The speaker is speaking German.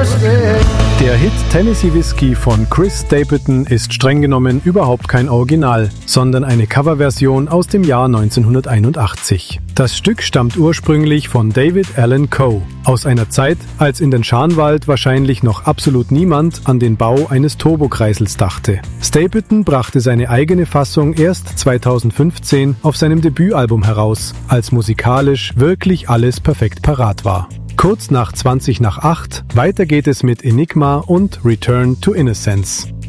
Der Hit Tennessee Whiskey von Chris Stapleton ist streng genommen überhaupt kein Original, sondern eine Coverversion aus dem Jahr 1981. Das Stück stammt ursprünglich von David Allan Coe, aus einer Zeit, als in den Schanwald wahrscheinlich noch absolut niemand an den Bau eines Turbokreisels dachte. Stapleton brachte seine eigene Fassung erst 2015 auf seinem Debütalbum heraus, als musikalisch wirklich alles perfekt parat war. Kurz nach 20 nach 8, weiter geht es mit Enigma und Return to Innocence.